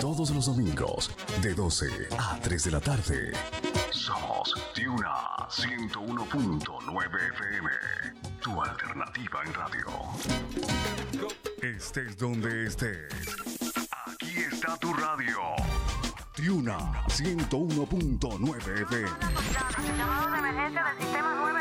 Todos los domingos, de 12 a 3 de la tarde. Somos Tiuna 101.9 FM. Tu alternativa en radio. Estés donde estés. Aquí está tu radio. Tiuna 101.9 FM. Llamado de emergencia del sistema 9